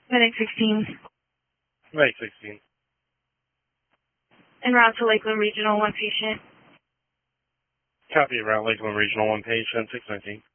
Medic 16. Medic 16. En route to Lakeland Regional, 1 patient. Copy, around Lakeland Regional, 1 patient, 619.